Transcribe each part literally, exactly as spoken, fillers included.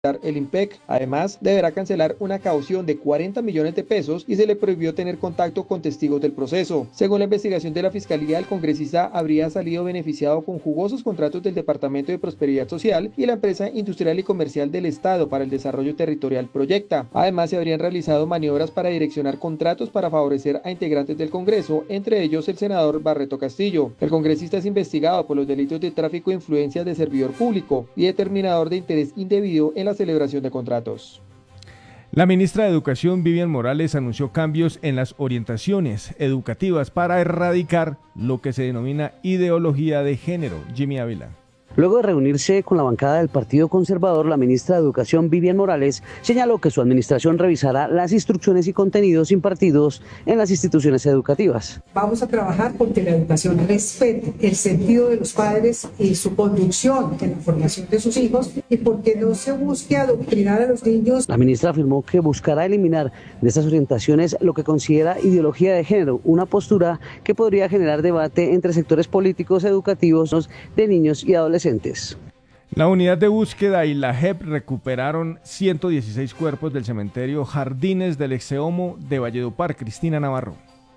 el IMPEC. Además, deberá cancelar una caución de cuarenta millones de pesos y se le prohibió tener contacto con testigos del proceso. Según la investigación de la Fiscalía, el congresista habría salido beneficiado con jugosos contratos del Departamento de Prosperidad Social y la empresa industrial y comercial del Estado para el desarrollo territorial Proyecta. Además, se habrían realizado maniobras para direccionar contratos para favorecer a integrantes del Congreso, entre ellos el senador Barreto Castillo. El congresista es investigado por los delitos de tráfico de influencias de servidor público y determinador de interés indebido en la celebración de contratos. La ministra de Educación, Vivian Morales, anunció cambios en las orientaciones educativas para erradicar lo que se denomina ideología de género. Jimmy Ávila. Luego de reunirse con la bancada del Partido Conservador, la ministra de Educación, Vivian Morales, señaló que su administración revisará las instrucciones y contenidos impartidos en las instituciones educativas. Vamos a trabajar porque la educación respete el sentido de los padres y su conducción en la formación de sus hijos y porque no se busque adoctrinar a los niños. La ministra afirmó que buscará eliminar de estas orientaciones lo que considera ideología de género, una postura que podría generar debate entre sectores políticos educativos de niños y adolescentes. La unidad de búsqueda y la J E P recuperaron ciento dieciséis cuerpos del cementerio Jardines del Exeomo de Valledupar. Cristina Navarro.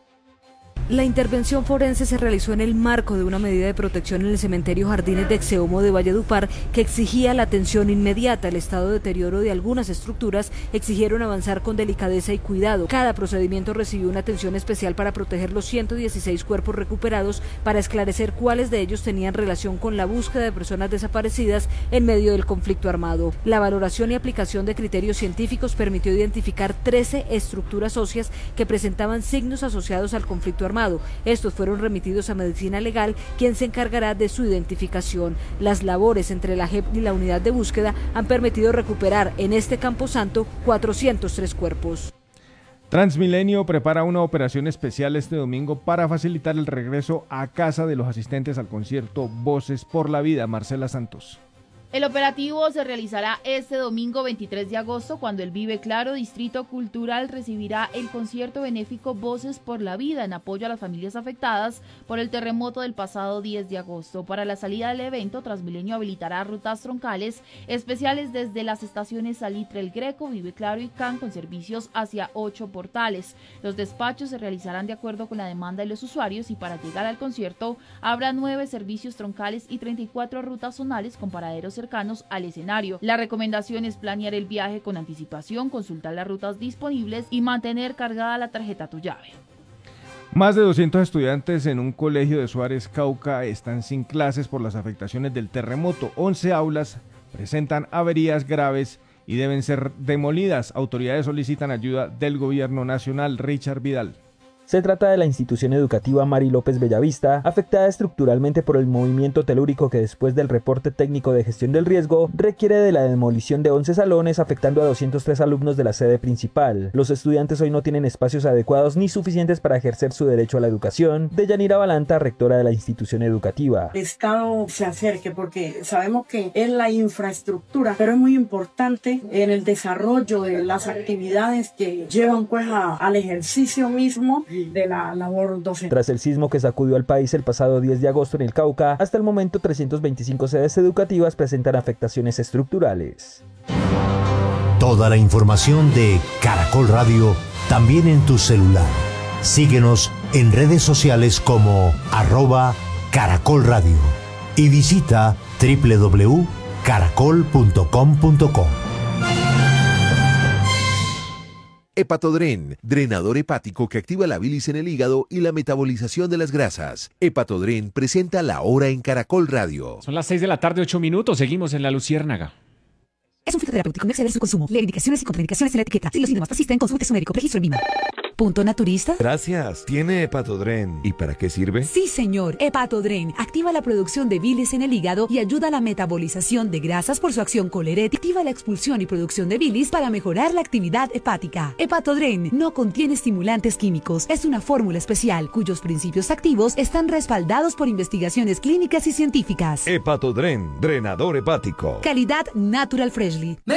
La intervención forense se realizó en el marco de una medida de protección en el cementerio Jardines de Exeomo de Valledupar que exigía la atención inmediata. El estado de deterioro de algunas estructuras exigieron avanzar con delicadeza y cuidado. Cada procedimiento recibió una atención especial para proteger los ciento dieciséis cuerpos recuperados, para esclarecer cuáles de ellos tenían relación con la búsqueda de personas desaparecidas en medio del conflicto armado. La valoración y aplicación de criterios científicos permitió identificar trece estructuras óseas que presentaban signos asociados al conflicto armado. Estos fueron remitidos a Medicina Legal, quien se encargará de su identificación. Las labores entre la J E P y la unidad de búsqueda han permitido recuperar en este camposanto cuatrocientos tres cuerpos. Transmilenio prepara una operación especial este domingo para facilitar el regreso a casa de los asistentes al concierto Voces por la Vida. Marcela Santos. El operativo se realizará este domingo veintitrés de agosto, cuando el Vive Claro Distrito Cultural recibirá el concierto benéfico Voces por la Vida en apoyo a las familias afectadas por el terremoto del pasado diez de agosto. Para la salida del evento, Transmilenio habilitará rutas troncales especiales desde las estaciones Salitre El Greco, Vive Claro y C A N, con servicios hacia ocho portales. Los despachos se realizarán de acuerdo con la demanda de los usuarios y para llegar al concierto habrá nueve servicios troncales y treinta y cuatro rutas zonales con paraderos cercanos al escenario. La recomendación es planear el viaje con anticipación, consultar las rutas disponibles y mantener cargada la tarjeta Tu Llave. Más de doscientos estudiantes en un colegio de Suárez, Cauca, están sin clases por las afectaciones del terremoto. once aulas presentan averías graves y deben ser demolidas. Autoridades solicitan ayuda del gobierno nacional. Richard Vidal. Se trata de la institución educativa Mari López Bellavista, afectada estructuralmente por el movimiento telúrico que, después del reporte técnico de gestión del riesgo, requiere de la demolición de once salones, afectando a doscientos tres alumnos de la sede principal. Los estudiantes hoy no tienen espacios adecuados ni suficientes para ejercer su derecho a la educación. Deyanira Balanta, rectora de la institución educativa. El Estado se acerque, porque sabemos que es la infraestructura, pero es muy importante en el desarrollo de las actividades que llevan pues a, al ejercicio mismo de la labor docente. Tras el sismo que sacudió al país el pasado diez de agosto en el Cauca, hasta el momento trescientas veinticinco sedes educativas presentan afectaciones estructurales. Toda la información de Caracol Radio también en tu celular. Síguenos en redes sociales como arroba Caracol Radio y visita doble u doble u doble u punto caracol punto com punto co. Hepatodren, drenador hepático que activa la bilis en el hígado y la metabolización de las grasas. Hepatodren presenta La Hora en Caracol Radio. Son las seis de la tarde, ocho minutos. Seguimos en La Luciérnaga. Es un fitoterapéutico, no exceder su consumo. Lee indicaciones y contraindicaciones en la etiqueta. Si los síntomas persisten, consulte a su médico. Registro en Vima. ¿Punto naturista? Gracias. ¿Tiene Hepatodren? ¿Y para qué sirve? Sí, señor. Hepatodren activa la producción de bilis en el hígado y ayuda a la metabolización de grasas por su acción colerética. Activa la expulsión y producción de bilis para mejorar la actividad hepática. Hepatodren no contiene estimulantes químicos. Es una fórmula especial cuyos principios activos están respaldados por investigaciones clínicas y científicas. Hepatodren, drenador hepático. Calidad Natural Freshly.